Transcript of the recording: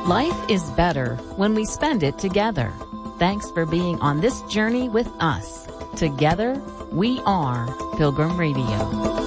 Life is better when we spend it together. Thanks for being on this journey with us. Together, we are Pilgrim Radio.